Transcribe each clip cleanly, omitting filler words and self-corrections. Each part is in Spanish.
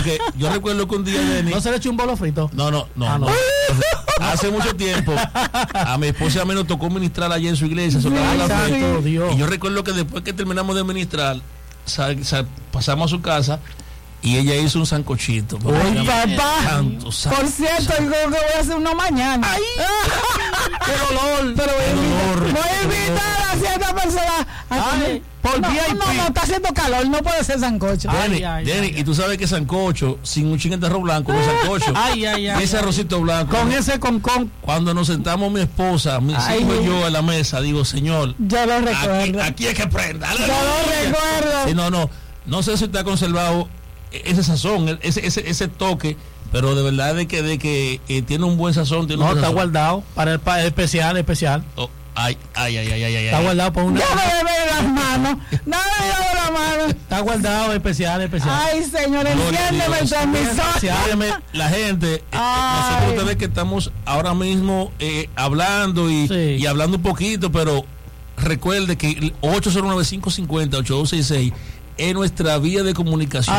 porque yo recuerdo que un día Denny, ¿no se le echó un bolo frito? No. Hace mucho tiempo a mi esposa me nos tocó ministrar allá en su iglesia, y yo recuerdo que después que terminamos de ministrar pasamos a su casa y ella hizo un sancochito. ¡Ay, papá! Por cierto, yo creo que voy a hacer uno mañana. ¡Ay! ¡Qué dolor! Pero voy a invitar a cierta persona a comer. No, está haciendo calor, no puede ser sancocho. Denny, y tú sabes que sancocho sin un chingue de arroz blanco no es sancocho. Ese arrocito blanco. Con ese concón. Cuando nos sentamos mi esposa, mis hijos y yo en la mesa, digo, Señor, yo lo recuerdo. Aquí es que prenda. Yo lo recuerdo. No sé si usted ha conservado ese sazón, ese toque, pero de verdad de que tiene un buen sazón. Está guardado para el especial. Oh, ay. Está guardado por una. Ya me bebe las manos. No me bebe la mano. Está guardado especial. Ay, señor, enciéndeme el transmisor. La gente, nosotros ustedes que estamos ahora mismo hablando y hablando un poquito, pero recuerde que 809-550-8266 es nuestra vía de comunicación.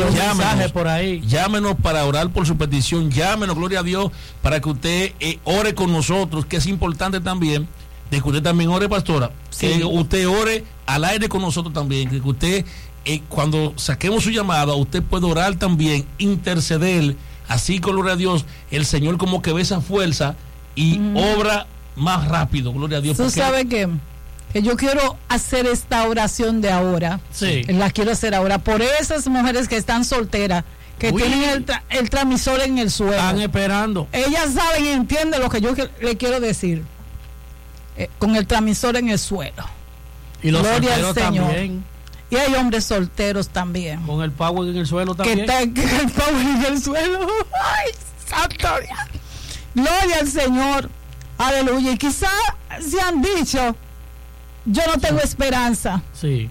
Llámenos para orar por su petición, llámenos, gloria a Dios, para que usted ore con nosotros, que es importante también, de que usted también ore, pastora, que usted ore al aire con nosotros también, que usted, cuando saquemos su llamada, usted puede orar también, interceder, así, gloria a Dios, el Señor como que ve esa fuerza y obra más rápido, gloria a Dios. ¿Tú sabes qué? Que yo quiero hacer esta oración de ahora. La quiero hacer ahora por esas mujeres que están solteras, que tienen el transmisor en el suelo. Están esperando. Ellas saben y entienden lo que yo le quiero decir. Con el transmisor en el suelo. Y los solteros también. Y hay hombres solteros también. Con el power en el suelo también. Que el power en el suelo. Ay, santo Dios. Gloria al Señor. Aleluya. Y quizás se han dicho, yo no tengo esperanza. Sí.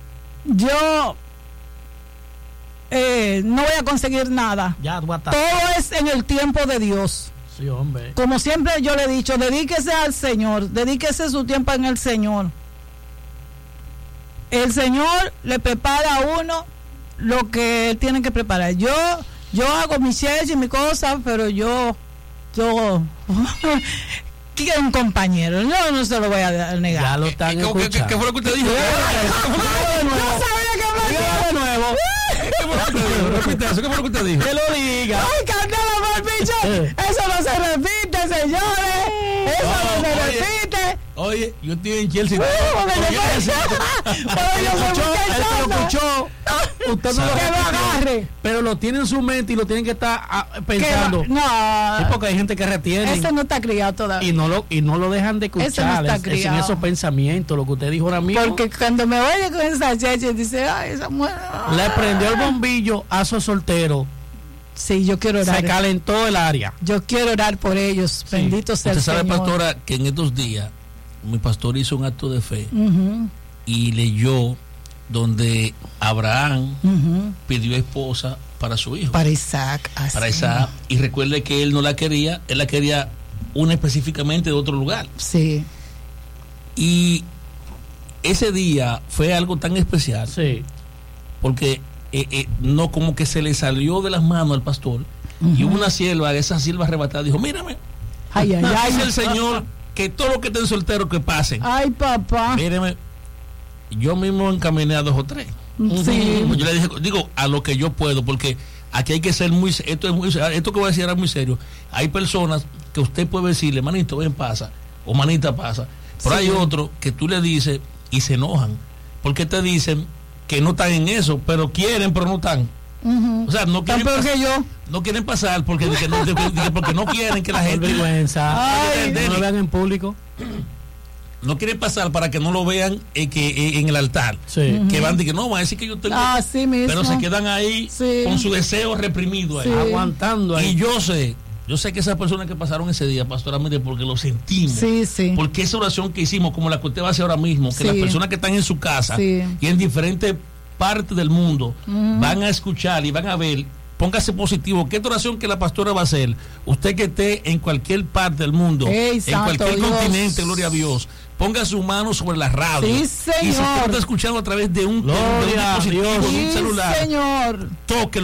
Yo no voy a conseguir nada. Todo es en el tiempo de Dios. Sí, hombre. Como siempre yo le he dicho, dedíquese al Señor, dedíquese su tiempo en el Señor. El Señor le prepara a uno lo que Él tiene que preparar. Yo hago mi cheche y mi cosa, pero yo quiero un compañero, yo no se lo voy a negar. Ya lo están escuchando. ¿Qué fue lo que usted dijo? No sabía que de nuevo. Repite eso, ¿qué fue lo que usted dijo? Que lo diga. Ay, candela mal bicho. Eso no se repite, señores. Eso no se repite. Oye, yo estoy en Chelsea. Él lo escuchó. Usted no lo agarre. Pero lo tiene en su mente y lo tienen que estar pensando. No. Sí, porque hay gente que retiene. Ese no está criado todavía. Y no lo dejan de escuchar. Ese no está criado. En esos pensamientos, lo que usted dijo ahora mismo. Porque cuando me oye con esa cheche, dice, ay, esa mujer. Le prendió el bombillo a esos solteros. Sí, yo quiero orar. Se calentó el área. Yo quiero orar por ellos. Sí. Bendito sea el Señor. Usted sabe, pastora, que en estos días mi pastor hizo un acto de fe y leyó donde Abraham pidió esposa para su hijo. Para Isaac. Así. Para Isaac. Y recuerde que él no la quería, él la quería una específicamente de otro lugar. Sí. Y ese día fue algo tan especial. Sí. Porque no, como que se le salió de las manos al pastor y una sierva, esa sierva arrebatada, dijo, mírame. Dice el Señor que todo lo que estén solteros que pasen. Ay, papá. Míreme, yo mismo encaminé a 2 o 3. Sí. Yo le dije, digo, a lo que yo puedo, porque aquí hay que ser esto que voy a decir es muy serio. Hay personas que usted puede decirle, manito, ven, pasa, o manita, pasa. Pero hay otros que tú le dices y se enojan, porque te dicen que no están en eso, pero quieren, pero no están. O sea, no quieren no quieren pasar porque no quieren que la gente no lo vean en público. No quieren pasar para que no lo vean en el altar. Que van de que no, van a decir que yo tengo. Sí mismo. Pero se quedan ahí con su deseo reprimido ahí. Aguantando ahí. Y yo sé que esas personas que pasaron ese día, pastoralmente, porque lo sentimos. Porque esa oración que hicimos, como la que usted va a hacer ahora mismo, que las personas que están en su casa y en diferentes partes del mundo van a escuchar y van a ver, póngase positivo, que esta oración que la pastora va a hacer, usted que esté en cualquier parte del mundo, en cualquier continente, gloria a Dios, ponga su mano sobre la radio. Sí, señor. Y si usted está escuchando a través de un dispositivo, de un celular, señor, toque